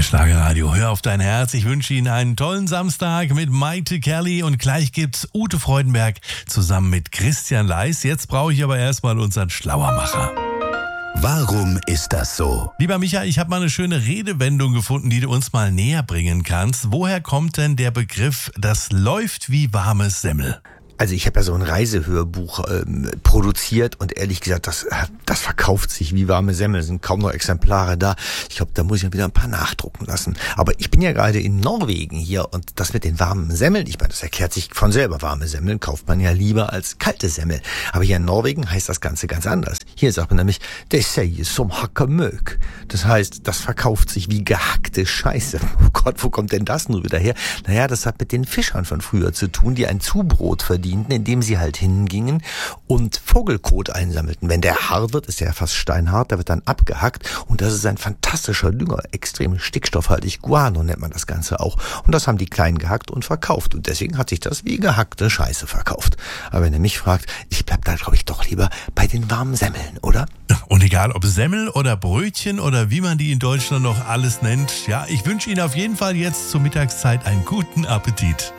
Schlagerradio, hör auf dein Herz. Ich wünsche Ihnen einen tollen Samstag mit Maite Kelly und gleich gibt's Ute Freudenberg zusammen mit Christian Leis. Jetzt brauche ich aber erstmal unseren Schlauermacher. Warum ist das so? Lieber Micha, ich habe mal eine schöne Redewendung gefunden, die du uns mal näher bringen kannst. Woher kommt denn der Begriff, das läuft wie warmes Semmel? Also ich habe ja so ein Reisehörbuch produziert und ehrlich gesagt, das verkauft sich wie warme Semmel, sind kaum noch Exemplare da. Ich glaube, da muss ich wieder ein paar nachdrucken lassen. Aber ich bin ja gerade in Norwegen hier und das mit den warmen Semmeln, ich meine, das erklärt sich von selber. Warme Semmeln kauft man ja lieber als kalte Semmel. Aber hier in Norwegen heißt das Ganze ganz anders. Hier sagt man nämlich, det säger som hakkemøk. Das heißt, das verkauft sich wie gehackte Scheiße. Oh Gott, wo kommt denn das nun wieder her? Naja, das hat mit den Fischern von früher zu tun, die ein Zubrot verdienten, indem sie halt hingingen und Vogelkot einsammelten. Wenn der hart wird, ist der ja fast steinhart, der wird dann abgehackt und das ist ein fantastischer Dünger, extrem stickstoffhaltig, Guano nennt man das Ganze auch. Und das haben die Kleinen gehackt und verkauft und deswegen hat sich das wie gehackte Scheiße verkauft. Aber wenn ihr mich fragt, ich bleib da glaube ich doch lieber bei den warmen Semmeln, oder? Und egal ob Semmel oder Brötchen oder wie man die in Deutschland noch alles nennt, ja, ich wünsche Ihnen auf jeden Fall jetzt zur Mittagszeit einen guten Appetit.